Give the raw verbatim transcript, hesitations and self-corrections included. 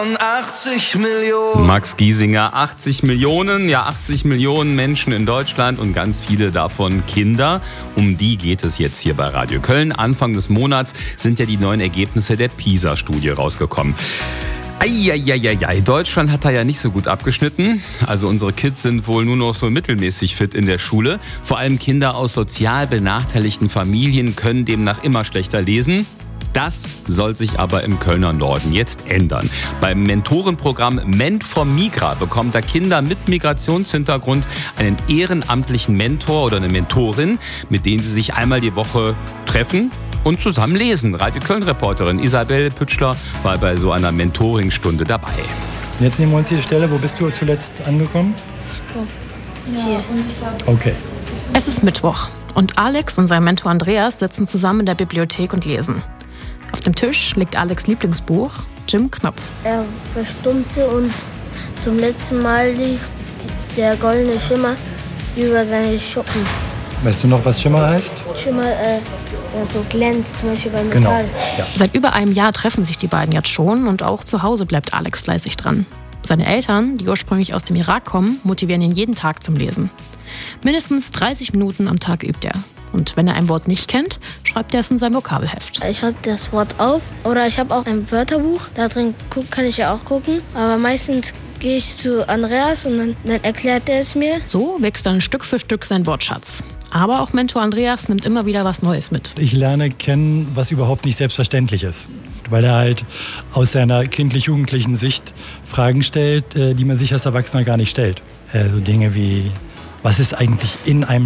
achtzig Millionen. Max Giesinger, achtzig Millionen, ja achtzig Millionen Menschen in Deutschland und ganz viele davon Kinder. Um die geht es jetzt hier bei Radio Köln. Anfang des Monats sind ja die neuen Ergebnisse der PISA-Studie rausgekommen. Eieieiei, Deutschland hat da ja nicht so gut abgeschnitten. Also unsere Kids sind wohl nur noch so mittelmäßig fit in der Schule. Vor allem Kinder aus sozial benachteiligten Familien können demnach immer schlechter lesen. Das soll sich aber im Kölner Norden jetzt ändern. Beim Mentorenprogramm Ment for Migra bekommen da Kinder mit Migrationshintergrund einen ehrenamtlichen Mentor oder eine Mentorin, mit denen sie sich einmal die Woche treffen und zusammen lesen. Radio Köln-Reporterin Isabel Pütschler war bei so einer Mentoringstunde dabei. Jetzt nehmen wir uns die Stelle. Wo bist du zuletzt angekommen? Hier. Okay. Es ist Mittwoch und Alex und sein Mentor Andreas sitzen zusammen in der Bibliothek und lesen. Auf dem Tisch liegt Alex' Lieblingsbuch, Jim Knopf. Er verstummte und zum letzten Mal lief der goldene Schimmer über seine Schuppen. Weißt du noch, was Schimmer heißt? Schimmer, äh, ja, so glänzt, zum Beispiel beim Metall. Genau. Ja. Seit über einem Jahr treffen sich die beiden jetzt schon und auch zu Hause bleibt Alex fleißig dran. Seine Eltern, die ursprünglich aus dem Irak kommen, motivieren ihn jeden Tag zum Lesen. Mindestens dreißig Minuten am Tag übt er. Und wenn er ein Wort nicht kennt, schreibt er es in sein Vokabelheft. Ich schreibe das Wort auf oder ich habe auch ein Wörterbuch. Da drin kann ich ja auch gucken. Aber meistens gehe ich zu Andreas und dann, dann erklärt er es mir. So wächst dann Stück für Stück sein Wortschatz. Aber auch Mentor Andreas nimmt immer wieder was Neues mit. Ich lerne kennen, was überhaupt nicht selbstverständlich ist. Weil er halt aus seiner kindlich-jugendlichen Sicht Fragen stellt, die man sich als Erwachsener gar nicht stellt. Also Dinge wie, was ist eigentlich in einem